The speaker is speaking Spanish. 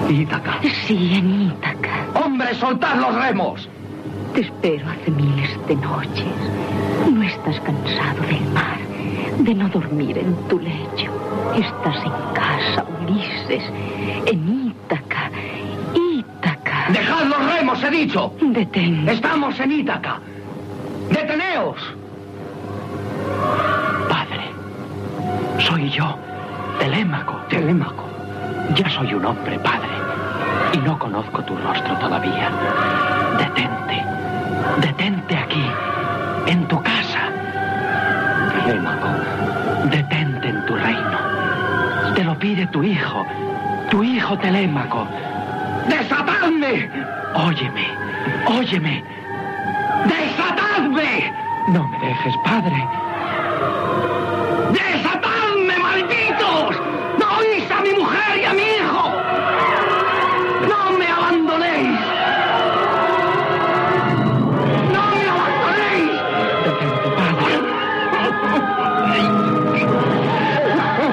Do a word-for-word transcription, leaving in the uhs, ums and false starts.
Ítaca. Sí, en Ítaca. ¡Hombre, soltad los remos! Te espero hace miles de noches. No estás cansado del mar, de no dormir en tu lecho. Estás en casa, Ulises, en Ítaca. Ítaca. ¡Dejad los remos, he dicho! Detén. ¡Estamos en Ítaca! ¡Deteneos! Padre, soy yo, Telémaco. Telémaco. Ya soy un hombre, padre, y no conozco tu rostro todavía. Detente, detente aquí, en tu casa. Telémaco. Detente en tu reino. Te lo pide tu hijo, tu hijo Telémaco. ¡Desatadme! Óyeme, óyeme. ¡Desatadme! No me dejes, padre. ¡Desatadme!